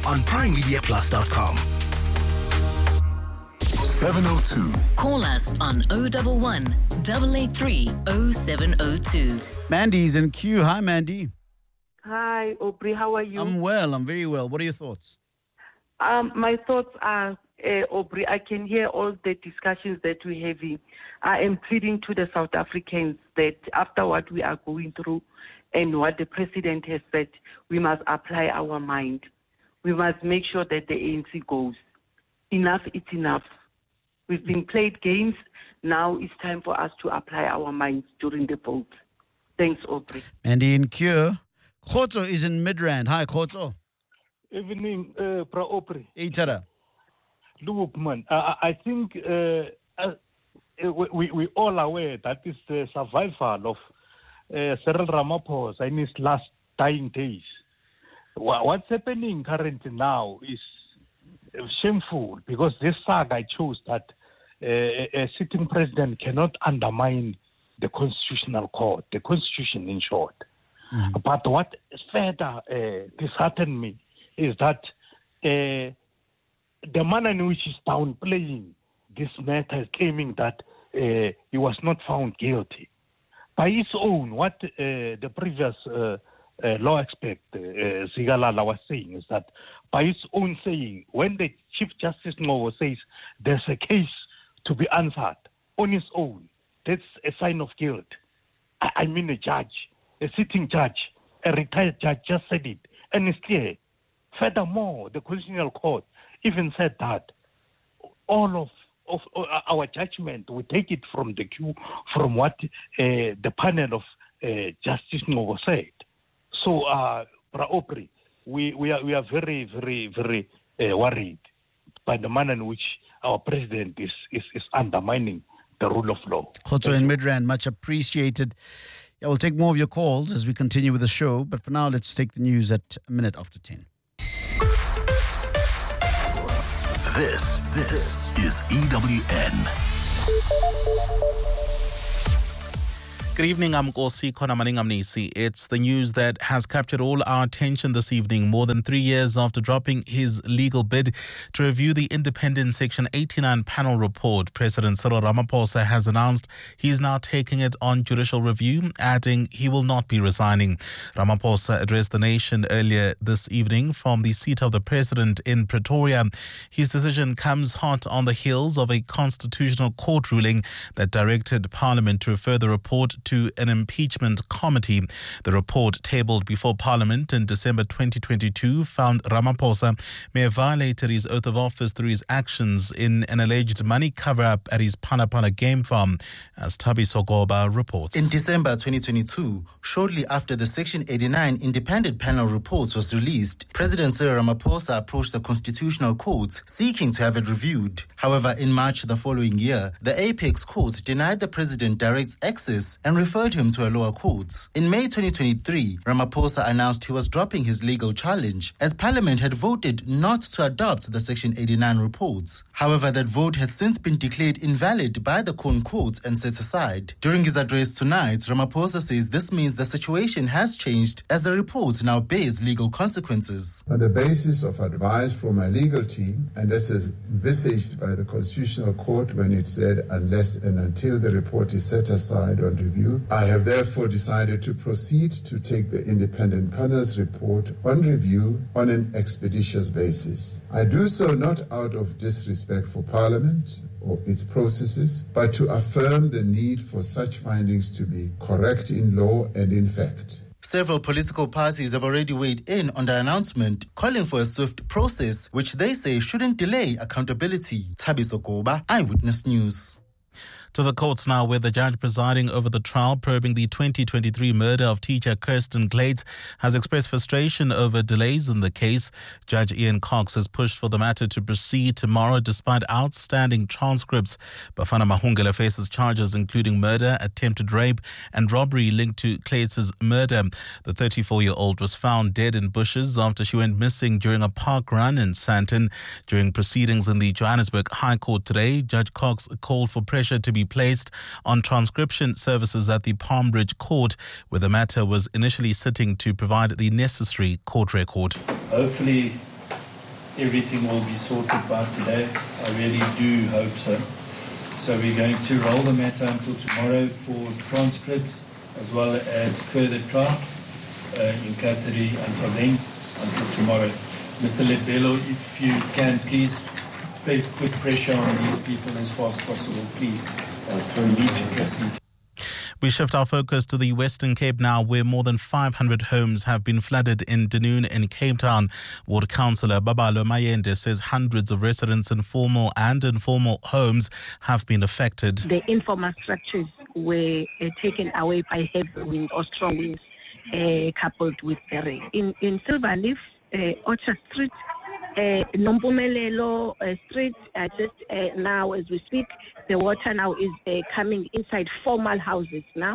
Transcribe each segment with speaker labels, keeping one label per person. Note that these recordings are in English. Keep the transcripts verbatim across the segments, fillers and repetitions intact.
Speaker 1: on prime media plus dot com.
Speaker 2: seven oh two.
Speaker 3: Call us on oh one one, eight eight three, oh seven oh two.
Speaker 4: Mandy's in queue. Hi, Mandy.
Speaker 5: Hi, Aubrey. How are you?
Speaker 4: I'm well. I'm very well. What are your thoughts?
Speaker 5: Um, my thoughts are, uh, Aubrey, I can hear all the discussions that we're having. I am pleading to the South Africans that after what we are going through and what the president has said, we must apply our mind. We must make sure that the A N C goes. Enough is enough. We've been played games. Now it's time for us to apply our minds during the vote. Thanks, Aubrey.
Speaker 4: Mandy in queue. Khotso is in Midrand. Hi, Khotso.
Speaker 6: Evening, uh, Pra Aubrey.
Speaker 4: Itara.
Speaker 6: Look, man, I, I think uh, uh, we we all aware that is the survival of uh, Cyril Ramaphosa in his last dying days. What's happening currently now is shameful because this saga shows that uh, a sitting president cannot undermine the constitutional court, the constitution in short. Mm. But what further uh, disheartened me is that uh, the manner in which he's downplaying this matter, claiming that uh, he was not found guilty. By his own, what uh, the previous uh, uh, law expert, uh, Zigalala, was saying is that by his own saying, when the Chief Justice Ngobo says there's a case to be answered on his own, that's a sign of guilt. I, I mean a judge, a sitting judge, a retired judge just said it, and it's clear. Furthermore, the Constitutional Court even said that all of, of, of our judgment, we take it from the queue, from what uh, the panel of uh, Justice Ngobo said. So, uh, Aubrey, we, we, are, we are very, very, very uh, worried by the manner in which our president is, is, is undermining the rule of law.
Speaker 4: Khotso in Midrand, much appreciated. Yeah, we'll take more of your calls as we continue with the show, but for now, let's take the news at a minute after ten.
Speaker 2: This, this is E W N.
Speaker 7: Good evening, I'm Nkosi Khonamaningamnisi. It's the news that has captured all our attention this evening, more than three years after dropping his legal bid to review the independent Section eighty-nine panel report. President Cyril Ramaphosa has announced he's now taking it on judicial review, adding he will not be resigning. Ramaphosa addressed the nation earlier this evening from the seat of the president in Pretoria. His decision comes hot on the heels of a constitutional court ruling that directed Parliament to refer the report to an impeachment committee. The report tabled before Parliament in December twenty twenty-two found Ramaphosa may have violated his oath of office through his actions in an alleged money cover-up at his Panapana game farm, as Thabiso Goba reports.
Speaker 8: In December twenty twenty-two, shortly after the Section eighty-nine independent panel report was released, President Cyril Ramaphosa approached the Constitutional Court seeking to have it reviewed. However, in March the following year, the Apex Court denied the president direct access and referred him to a lower court. In May twenty twenty-three, Ramaphosa announced he was dropping his legal challenge as Parliament had voted not to adopt the Section eighty-nine reports. However, that vote has since been declared invalid by the Con Court and set aside. During his address tonight, Ramaphosa says this means the situation has changed as the report now bears legal consequences.
Speaker 9: On the basis of advice from my legal team, and this is envisaged by the Constitutional Court when it said unless and until the report is set aside on review, I have therefore decided to proceed to take the independent panel's report on review on an expeditious basis. I do so not out of disrespect for Parliament or its processes, but to affirm the need for such findings to be correct in law and in fact.
Speaker 8: Several political parties have already weighed in on the announcement, calling for a swift process, which they say shouldn't delay accountability. Thabiso Goba, Eyewitness News.
Speaker 7: To the courts now, where the judge presiding over the trial probing the twenty twenty-three murder of teacher Kirsten Glades has expressed frustration over delays in the case. Judge Ian Cox has pushed for the matter to proceed tomorrow despite outstanding transcripts. Bafana Mahungela faces charges including murder, attempted rape and robbery linked to Glades' murder. The thirty-four-year-old was found dead in bushes after she went missing during a park run in Sandton. During proceedings in the Johannesburg High Court today, Judge Cox called for pressure to be placed on transcription services at the Palmbridge Court, where the matter was initially sitting to provide the necessary court record.
Speaker 10: Hopefully everything will be sorted by today. I really do hope so. So we're going to roll the matter until tomorrow for transcripts as well as further trial uh, in custody until then, until tomorrow. Mister Lebelo, if you can, please put pressure on these people as fast as possible, please, uh, for me to proceed.
Speaker 7: We shift our focus to the Western Cape now, where more than five hundred homes have been flooded in Dunoon in Cape Town. Ward Councillor Babalo Mayende says hundreds of residents in formal and informal homes have been affected.
Speaker 11: The informal structures were uh, taken away by heavy wind or strong winds, uh, coupled with the rain. In, in Silverleaf, uh, Orchard Street, Uh, Nompumelelo uh, Street, uh, just uh, now as we speak, the water now is uh, coming inside formal houses now,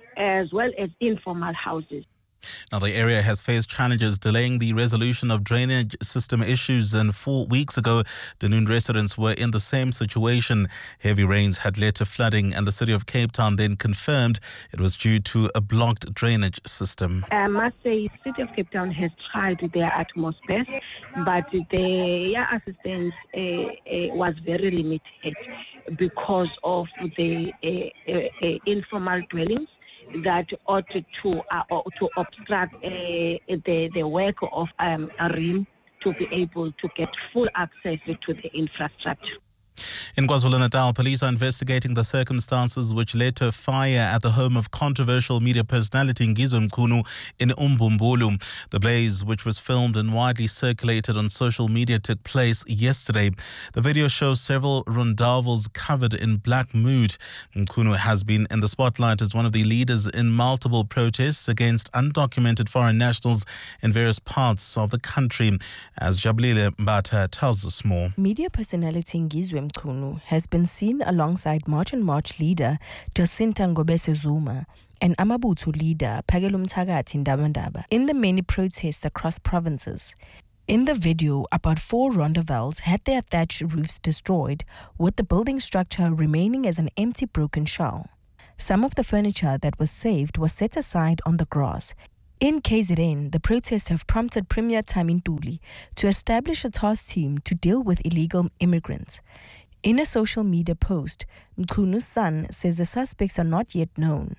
Speaker 11: as well as informal houses.
Speaker 7: Now, the area has faced challenges delaying the resolution of drainage system issues, and four weeks ago, Dunoon residents were in the same situation. Heavy rains had led to flooding, and the city of Cape Town then confirmed it was due to a blocked drainage system.
Speaker 11: I must say, the city of Cape Town has tried their utmost best, but their assistance uh, uh, was very limited because of the uh, uh, uh, informal dwellings that ought to uh, to obstruct uh, the the work of um, a R I M to be able to get full access to the infrastructure.
Speaker 7: In KwaZulu-Natal, police are investigating the circumstances which led to a fire at the home of controversial media personality Ngizwe Mchunu in Umbumbulu. The blaze, which was filmed and widely circulated on social media, took place yesterday. The video shows several rondavels covered in black mood. Mchunu has been in the spotlight as one of the leaders in multiple protests against undocumented foreign nationals in various parts of the country. As Jabulile Mbata tells us more.
Speaker 12: Media personality Ngizwe Mchunu has been seen alongside March and March leader Jacinta Ngobese Zuma and Amabutho leader Phakela Mthakathi Ndabandaba in the many protests across provinces. In the video, about four rondavels had their thatched roofs destroyed, with the building structure remaining as an empty broken shell. Some of the furniture that was saved was set aside on the grass. In K Z N, the protests have prompted Premier Thami Ntuli to establish a task team to deal with illegal immigrants. In a social media post, Mchunu's son says the suspects are not yet known.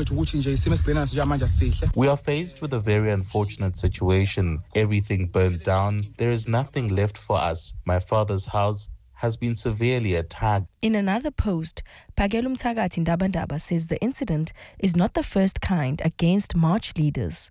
Speaker 13: We are faced with a very unfortunate situation. Everything burned down. There is nothing left for us. My father's house has been severely attacked.
Speaker 12: In another post, Phakela Mthakathi Ndabandaba says the incident is not the first kind against March leaders.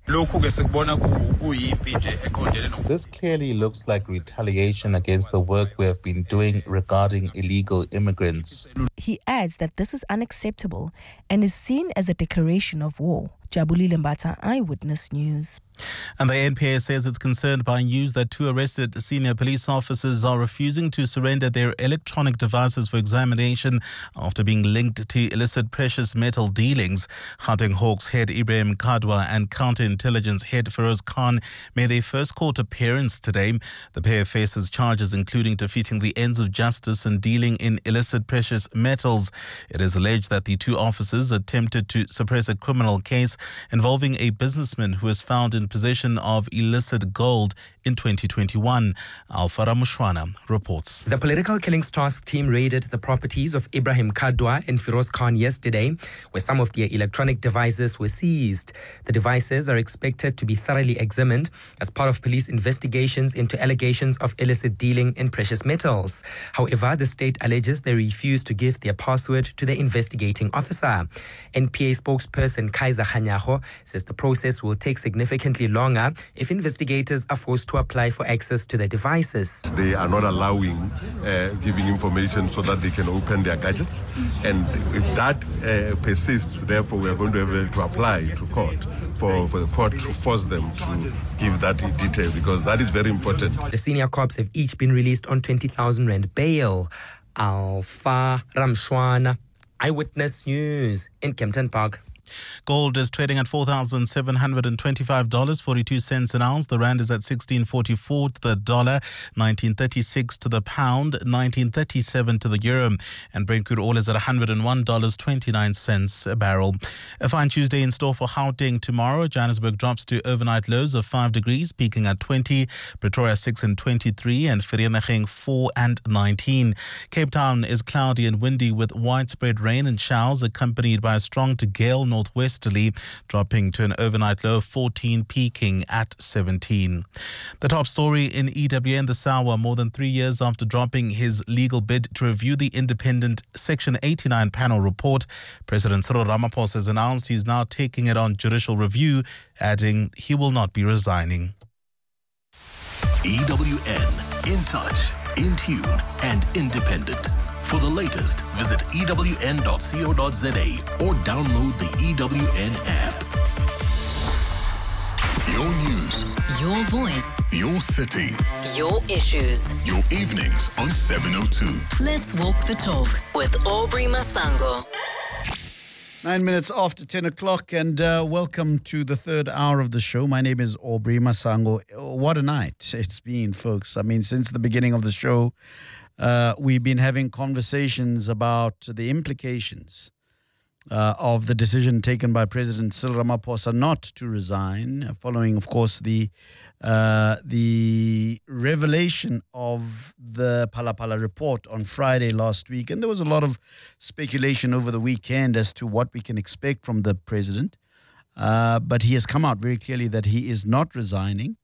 Speaker 13: This clearly looks like retaliation against the work we have been doing regarding illegal immigrants.
Speaker 12: He adds that this is unacceptable and is seen as a declaration of war. Jabulile Mbata, Eyewitness News.
Speaker 7: And the N P A says it's concerned by news that two arrested senior police officers are refusing to surrender their electronic devices for examination after being linked to illicit precious metal dealings. Hunting Hawks head Ibrahim Kadwa and counterintelligence head Feroz Khan made their first court appearance today. The pair faces charges including defeating the ends of justice and dealing in illicit precious metals. It is alleged that the two officers attempted to suppress a criminal case involving a businessman who was found in possession of illicit gold in twenty twenty-one. Alfa Ramushwana reports.
Speaker 14: The Political Killings Task Team raided the properties of Ibrahim Kadwa and Feroz Khan yesterday, where some of their electronic devices were seized. The devices are expected to be thoroughly examined as part of police investigations into allegations of illicit dealing in precious metals. However, the state alleges they refused to give their password to the investigating officer. N P A spokesperson Kaiser Khanyago says the process will take significantly longer if investigators are forced to apply for access to the devices.
Speaker 15: They are not allowing uh, giving information so that they can open their gadgets, and if that uh, persists, therefore we are going to have to apply to court for, for the court to force them to give that in detail, because that is very important.
Speaker 14: The senior cops have each been released on twenty thousand rand bail. Alfa Ramshwana, Eyewitness News in Kempton Park.
Speaker 7: Gold is trading at four thousand seven hundred twenty-five dollars and forty-two cents an ounce. The rand is at sixteen forty-four to the dollar, nineteen thirty-six to the pound, nineteen thirty-seven to the euro. And Brent crude oil is at one hundred one dollars and twenty-nine cents a barrel. A fine Tuesday in store for Gauteng tomorrow. Johannesburg drops to overnight lows of five degrees, peaking at twenty. Pretoria six and twenty-three, and Vereeniging four and nineteen. Cape Town is cloudy and windy with widespread rain and showers accompanied by a strong to gale northwesterly, dropping to an overnight low of fourteen, peaking at seventeen. The top story in E W N this hour: more than three years after dropping his legal bid to review the independent Section eighty-nine panel report, President Cyril Ramaphosa has announced he's now taking it on judicial review, adding he will not be resigning.
Speaker 2: E W N, in touch, in tune, and independent. For the latest, visit E W N dot co dot za or download the E W N app. Your news,
Speaker 3: Your voice,
Speaker 2: your city,
Speaker 3: your issues.
Speaker 2: your evenings on seven oh two.
Speaker 3: Let's walk the talk with Aubrey Masango.
Speaker 4: Nine minutes after ten o'clock, and uh, welcome to the third hour of the show. My name is Aubrey Masango. What a night it's been, folks. I mean, since the beginning of the show, uh, we've been having conversations about the implications uh, of the decision taken by President Cyril Ramaphosa not to resign, following, of course, the uh, the revelation of the Phala Phala report on Friday last week. And there was a lot of speculation over the weekend as to what we can expect from the president. Uh, but he has come out very clearly that he is not resigning.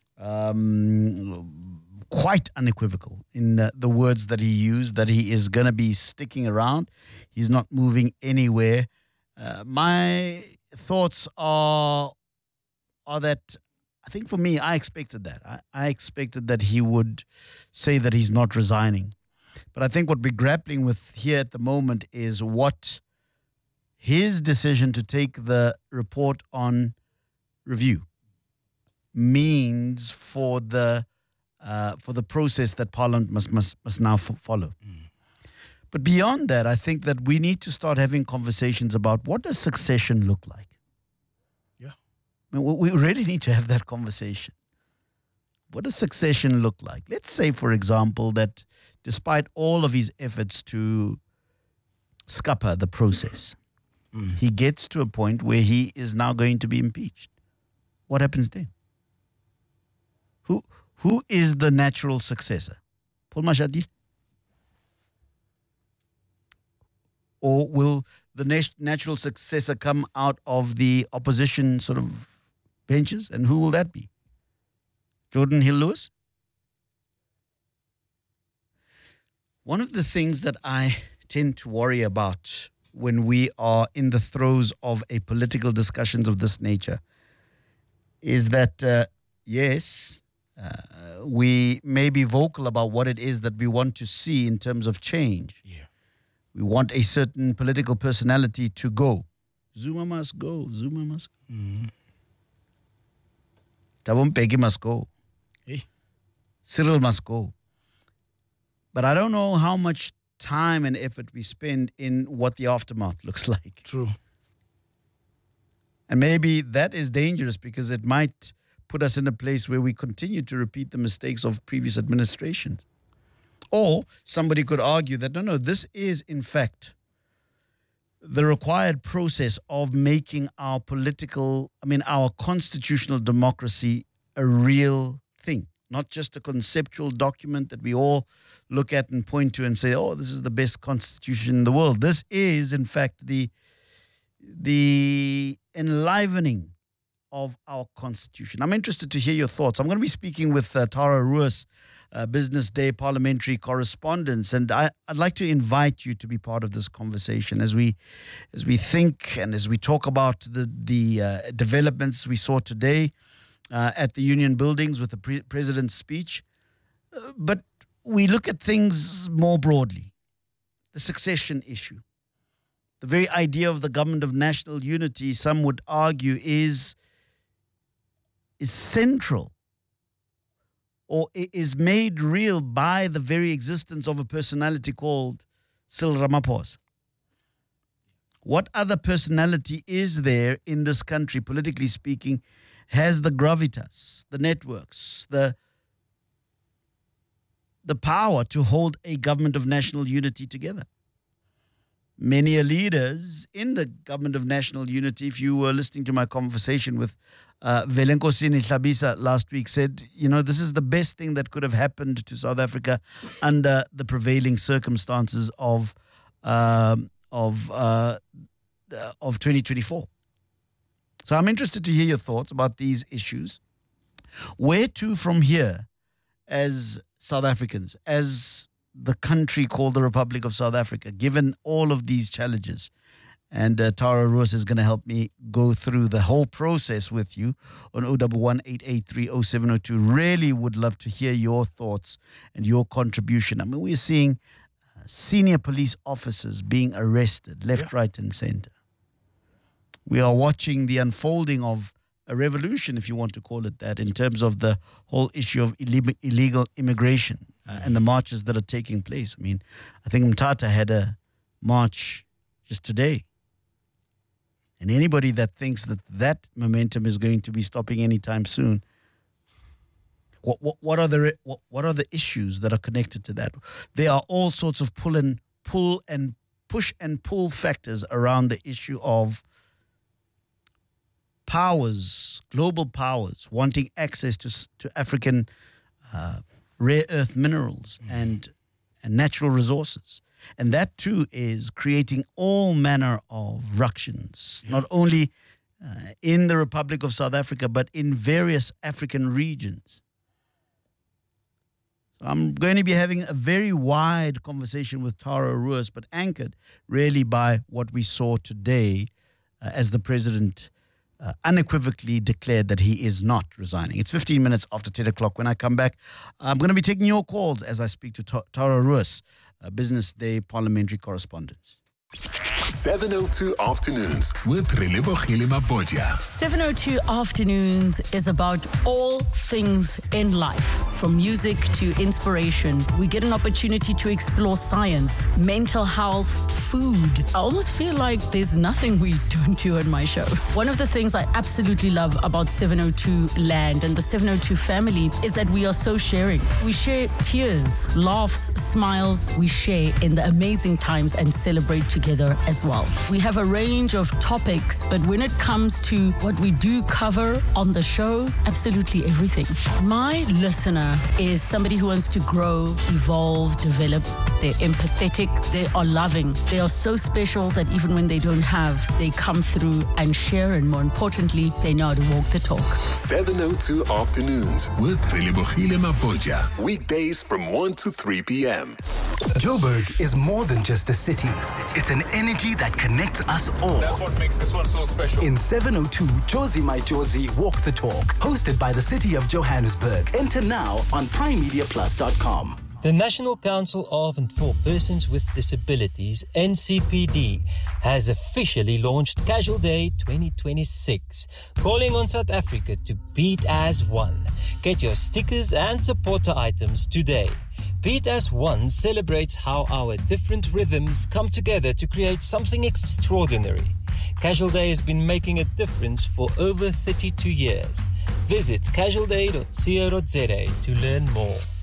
Speaker 4: Um, quite unequivocal in the, the words that he used, that he is going to be sticking around. He's not moving anywhere. Uh, my thoughts are, are that I think for me, I expected that. I, I expected that he would say that he's not resigning. But I think what we're grappling with here at the moment is what his decision to take the report on review means for the uh, for the process that Parliament must must, must now f- follow. Mm. But beyond that, I think that we need to start having conversations about what does succession look like. I mean, we really need to have that conversation. What does succession look like? Let's say, for example, that despite all of his efforts to scupper the process, mm. he gets to a point where he is now going to be impeached. What happens then? Who who is the natural successor? Paul Mashatile? Or will the nat- natural successor come out of the opposition sort of benches? And who will that be? Jordan Hill-Lewis? One of the things that I tend to worry about when we are in the throes of a political discussions of this nature is that, uh, yes, uh, we may be vocal about what it is that we want to see in terms of change. Yeah. We want a certain political personality to go. Zuma must go. Zuma must go. Mm-hmm. Thabo Mbeki must go. Hey. Cyril must go. But I don't know how much time and effort we spend in what the aftermath looks like.
Speaker 7: True.
Speaker 4: And maybe that is dangerous because it might put us in a place where we continue to repeat the mistakes of previous administrations. Or somebody could argue that, no, no, this is in fact the required process of making our political, I mean, our constitutional democracy a real thing, not just a conceptual document that we all look at and point to and say, oh, this is the best constitution in the world. This is, in fact, the, the enlivening of our constitution. I'm interested to hear your thoughts. I'm going to be speaking with uh, Tara Ruas, uh, Business Day parliamentary correspondent, and I, I'd like to invite you to be part of this conversation as we, as we think and as we talk about the the uh, developments we saw today uh, at the Union Buildings with the pre- president's speech. Uh, but we look at things more broadly. The succession issue, the very idea of the government of national unity, some would argue, is is central or is made real by the very existence of a personality called Cyril Ramaphosa. What other personality is there in this country, politically speaking, has the gravitas, the networks, the the power to hold a government of national unity together? Many leaders in the government of national unity, if you were listening to my conversation with uh, Velenkosini Hlabisa last week, said, you know, this is the best thing that could have happened to South Africa under the prevailing circumstances of um, of uh, of twenty twenty-four. So I'm interested to hear your thoughts about these issues. Where to from here as South Africans, as the country called the Republic of South Africa, given all of these challenges? And uh, Tara Roos is going to help me go through the whole process with you on zero one one, eight eight three, zero seven zero two. Really would love to hear your thoughts and your contribution. I mean, we're seeing uh, senior police officers being arrested left, yeah. right, and center. We are watching the unfolding of a revolution, if you want to call it that, in terms of the whole issue of Ill- illegal immigration uh, and the marches that are taking place. I mean, I think Mthatha had a march just today. And anybody that thinks that that momentum is going to be stopping anytime soon, what what, what are the what, what are the issues that are connected to that? There are all sorts of pull and pull and push and pull factors around the issue of powers, global powers, wanting access to to African uh, rare earth minerals mm. and and natural resources. And that, too, is creating all manner of ructions, yeah. not only uh, in the Republic of South Africa, but in various African regions. So I'm going to be having a very wide conversation with Tara Roos, but anchored really by what we saw today uh, as the president uh, unequivocally declared that he is not resigning. It's fifteen minutes after ten o'clock. When I come back, I'm going to be taking your calls as I speak to Ta- Tara Roos, Uh, Business Day parliamentary correspondence.
Speaker 2: seven oh two Afternoons with Relebogile Mabotja.
Speaker 16: seven oh two Afternoons is about all things in life, from music to inspiration. We get an opportunity to explore science, mental health, food. I almost feel like there's nothing we don't do on my show. One of the things I absolutely love about seven oh two Land and the seven oh two family is that we are so sharing. We share tears, laughs, smiles. We share in the amazing times and celebrate together as well. We have a range of topics, but when it comes to what we do cover on the show, absolutely everything. My listener is somebody who wants to grow, evolve, develop. They're empathetic, they are loving, they are so special that even when they don't have, they come through and share, and more importantly, they know how to walk the talk.
Speaker 2: seven oh two Afternoons with Relebogile Mabotja. Weekdays from one to three p.m.
Speaker 1: Joburg is more than just a city. It's an energy that connects us all.
Speaker 17: That's what makes this one so special.
Speaker 1: In seven oh two, Jozi My Jozi Walk the Talk, hosted by the City of Johannesburg. Enter now on prime media plus dot com.
Speaker 18: The National Council of and for Persons with Disabilities, N C P D, has officially launched Casual Day twenty twenty-six, calling on South Africa to beat as one. Get your stickers and supporter items today. Beat as One celebrates how our different rhythms come together to create something extraordinary. Casual Day has been making a difference for over thirty-two years. Visit casual day dot co dot za to learn more.